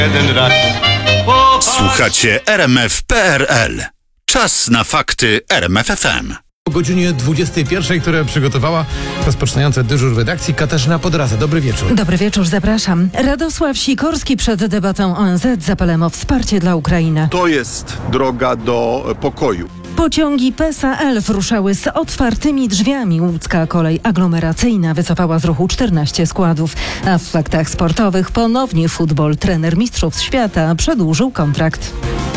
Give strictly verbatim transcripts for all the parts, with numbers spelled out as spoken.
Słuchacie R M F kropka P R L. Czas na fakty R M F F M. O godzinie dwudziestej pierwszej, które przygotowała rozpoczynająca dyżur redakcji Katarzyna Podraza. Dobry wieczór. Dobry wieczór, zapraszam. Radosław Sikorski przed debatą O N Z zapalem o wsparcie dla Ukrainy. To jest droga do pokoju. Pociągi P S A Elf ruszały z otwartymi drzwiami. Łódzka kolej aglomeracyjna wycofała z ruchu czternaście składów. A w faktach sportowych ponownie futbol. Trener Mistrzostw Świata przedłużył kontrakt.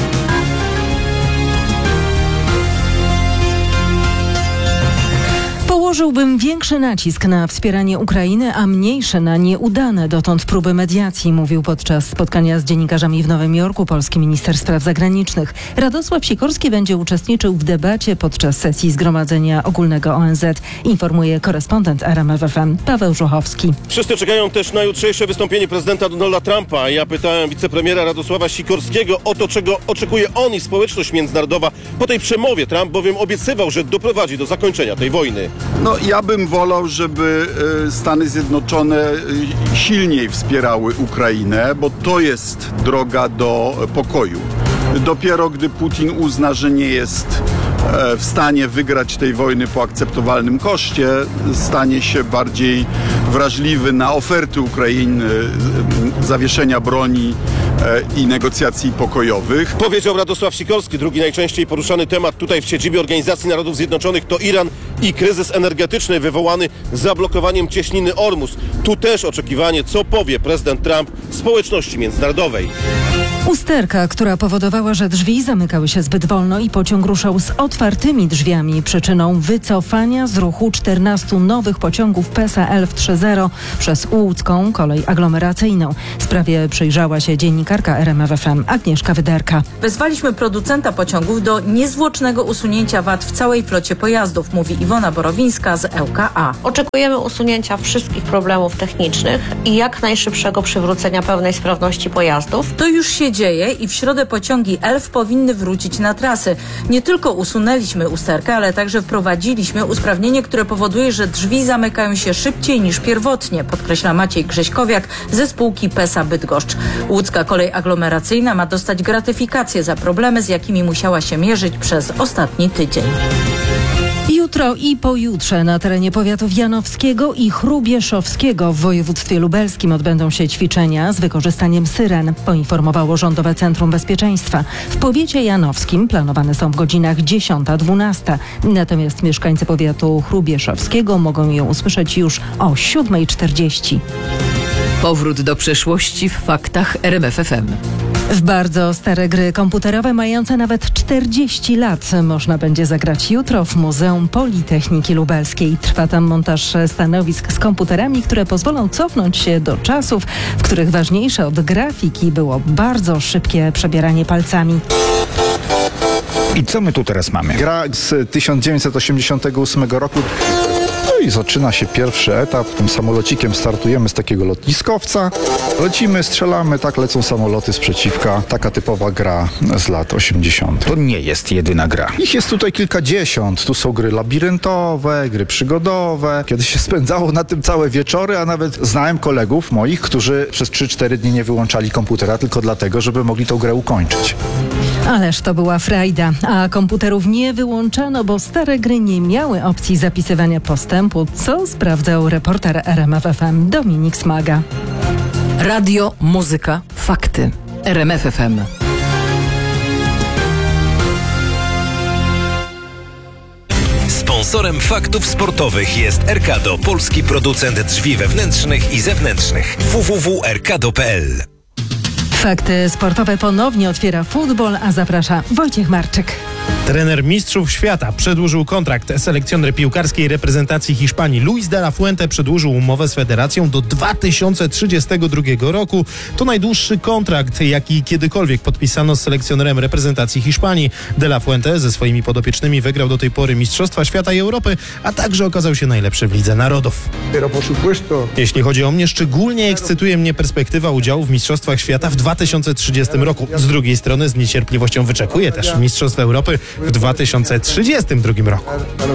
Położyłbym większy nacisk na wspieranie Ukrainy, a mniejszy na nieudane dotąd próby mediacji, mówił podczas spotkania z dziennikarzami w Nowym Jorku polski minister spraw zagranicznych. Radosław Sikorski będzie uczestniczył w debacie podczas sesji Zgromadzenia Ogólnego O N Z, informuje korespondent R M F F M Paweł Żuchowski. Wszyscy czekają też na jutrzejsze wystąpienie prezydenta Donalda Trumpa. Ja pytałem wicepremiera Radosława Sikorskiego o to, czego oczekuje on i społeczność międzynarodowa po tej przemowie. Trump bowiem obiecywał, że doprowadzi do zakończenia tej wojny. No, ja bym wolał, żeby Stany Zjednoczone silniej wspierały Ukrainę, bo to jest droga do pokoju. Dopiero gdy Putin uzna, że nie jest w stanie wygrać tej wojny po akceptowalnym koszcie, stanie się bardziej wrażliwy na oferty Ukrainy, zawieszenia broni i negocjacji pokojowych. Powiedział Radosław Sikorski. Drugi najczęściej poruszany temat tutaj w siedzibie Organizacji Narodów Zjednoczonych to Iran i kryzys energetyczny wywołany zablokowaniem cieśniny Ormus. Tu też oczekiwanie, co powie prezydent Trump społeczności międzynarodowej. Usterka, która powodowała, że drzwi zamykały się zbyt wolno i pociąg ruszał z otwartymi drzwiami. Przyczyną wycofania z ruchu czternastu nowych pociągów P S A Elf trzy zero przez łódzką kolej aglomeracyjną. Sprawie przyjrzała się dziennikarka R M F F M Agnieszka Wyderka. Wezwaliśmy producenta pociągów do niezwłocznego usunięcia wad w całej flocie pojazdów, mówi Iwona Borowińska z L K A. Oczekujemy usunięcia wszystkich problemów technicznych i jak najszybszego przywrócenia pełnej sprawności pojazdów. To już się dzieje i w środę pociągi Elf powinny wrócić na trasy. Nie tylko usunęliśmy usterkę, ale także wprowadziliśmy usprawnienie, które powoduje, że drzwi zamykają się szybciej niż pierwotnie, podkreśla Maciej Grześkowiak ze spółki P S A Bydgoszcz. Łódzka kolej aglomeracyjna ma dostać gratyfikację za problemy, z jakimi musiała się mierzyć przez ostatni tydzień. Jutro i pojutrze na terenie powiatów janowskiego i chrubieszowskiego w województwie lubelskim odbędą się ćwiczenia z wykorzystaniem syren, poinformowało Rządowe Centrum Bezpieczeństwa. W powiecie janowskim planowane są w godzinach dziesiąta dwunasta, natomiast mieszkańcy powiatu chrubieszowskiego mogą ją usłyszeć już o siódma czterdzieści. Powrót do przeszłości w faktach R M F F M. W bardzo stare gry komputerowe mające nawet czterdzieści lat można będzie zagrać jutro w Muzeum Politechniki Lubelskiej. Trwa tam montaż stanowisk z komputerami, które pozwolą cofnąć się do czasów, w których ważniejsze od grafiki było bardzo szybkie przebieranie palcami. I co my tu teraz mamy? Gra z tysiąc dziewięćset osiemdziesiątego ósmego roku. No i zaczyna się pierwszy etap. Tym samolocikiem startujemy z takiego lotniskowca. Lecimy, strzelamy, tak lecą samoloty z przeciwka. Taka typowa gra z lat osiemdziesiątych. To nie jest jedyna gra. Ich jest tutaj kilkadziesiąt. Tu są gry labiryntowe, gry przygodowe. Kiedyś się spędzało na tym całe wieczory, a nawet znałem kolegów moich, którzy przez trzy cztery dni nie wyłączali komputera tylko dlatego, żeby mogli tą grę ukończyć. Ależ to była frajda, a komputerów nie wyłączano, bo stare gry nie miały opcji zapisywania postępu, co sprawdzał reporter R M F F M Dominik Smaga. Radio, muzyka, fakty. R M F F M. Sponsorem faktów sportowych jest Erkado, polski producent drzwi wewnętrznych i zewnętrznych. w w w kropka erkado kropka p l. Fakty sportowe ponownie otwiera futbol, a zaprasza Wojciech Marczyk. Trener Mistrzów Świata przedłużył kontrakt. Selekcjoner piłkarskiej reprezentacji Hiszpanii Luis de la Fuente przedłużył umowę z federacją do dwa tysiące trzydziestego drugiego roku. To najdłuższy kontrakt, jaki kiedykolwiek podpisano z selekcjonerem reprezentacji Hiszpanii. De la Fuente ze swoimi podopiecznymi wygrał do tej pory Mistrzostwa Świata i Europy, a także okazał się najlepszy w Lidze Narodów. Jeśli chodzi o mnie, szczególnie ekscytuje mnie perspektywa udziału w Mistrzostwach Świata w dwa tysiące trzydziestym roku. Z drugiej strony z niecierpliwością wyczekuję też Mistrzostw Europy. Europy w dwa tysiące trzydziestym drugim roku.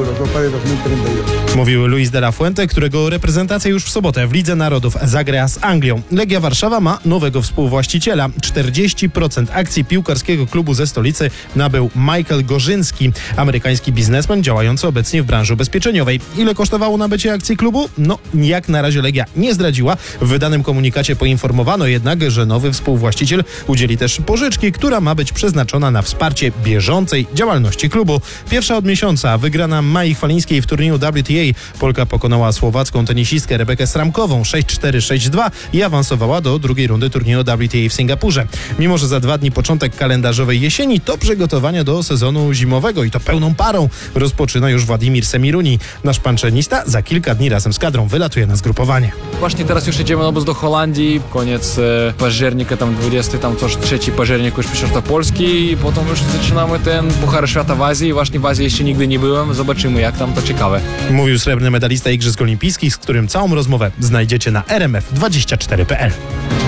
Mówił Luis de la Fuente, którego reprezentacja już w sobotę w Lidze Narodów zagra z Anglią. Legia Warszawa ma nowego współwłaściciela. czterdzieści procent akcji piłkarskiego klubu ze stolicy nabył Michael Gorzyński, amerykański biznesmen działający obecnie w branży ubezpieczeniowej. Ile kosztowało nabycie akcji klubu? No, jak na razie Legia nie zdradziła. W wydanym komunikacie poinformowano jednak, że nowy współwłaściciel udzieli też pożyczki, która ma być przeznaczona na wsparcie bieżącej działalności klubu. Pierwsza od miesiąca wygrana Mai Chwalińskiej w turnieju W T A. Polka pokonała słowacką tenisistkę Rebekę Sramkową sześć cztery sześć dwa i awansowała do drugiej rundy turnieju W T A w Singapurze. Mimo że za dwa dni początek kalendarzowej jesieni, to przygotowania do sezonu zimowego i to pełną parą rozpoczyna już Władimir Semiruni. Nasz panczenista za kilka dni razem z kadrą wylatuje na zgrupowanie. Właśnie teraz już jedziemy na obóz do Holandii. Koniec e, października, tam dwudziesty, tam coś trzeci październik już piszę do Polski i potem już zaczynamy ten Puchar Świata w Azji. Właśnie w Azji jeszcze nigdy nie byłem. Zobaczymy, jak tam, to ciekawe. Mówił srebrny medalista Igrzysk Olimpijskich, z którym całą rozmowę znajdziecie na r m f dwadzieścia cztery kropka p l.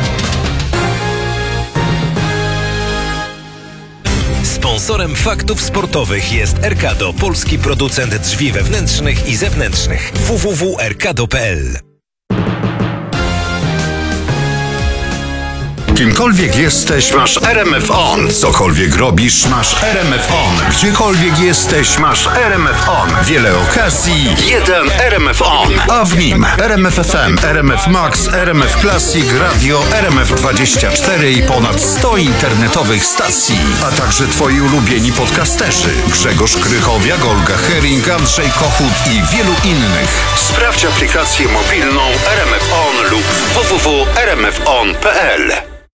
Sponsorem faktów sportowych jest Erkado, polski producent drzwi wewnętrznych i zewnętrznych. w w w kropka erkado kropka p l. Kimkolwiek jesteś, masz R M F On. Cokolwiek robisz, masz R M F On. Gdziekolwiek jesteś, masz R M F On. Wiele okazji, jeden R M F On. A w nim R M F F M, R M F Max, R M F Classic, Radio, R M F dwadzieścia cztery i ponad sto internetowych stacji. A także twoi ulubieni podcasterzy. Grzegorz Krychowiak, Olga Hering, Andrzej Kochut i wielu innych. Sprawdź aplikację mobilną R M F On lub w w w kropka r m f on kropka p l.